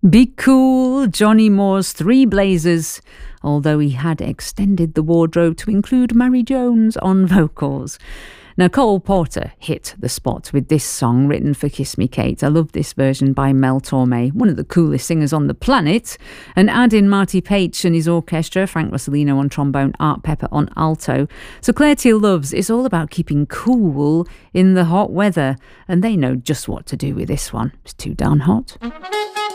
Be Cool, Johnny Moore's Three Blazers, although he had extended the wardrobe to include Mary Jones on vocals. Now, Cole Porter hit the spot with this song written for Kiss Me Kate. I love this version by Mel Torme, one of the coolest singers on the planet. And add in Marty Paich and his orchestra, Frank Rossellino on trombone, Art Pepper on alto. So Claire Teal Loves is all about keeping cool in the hot weather. And they know just what to do with this one. It's too darn hot.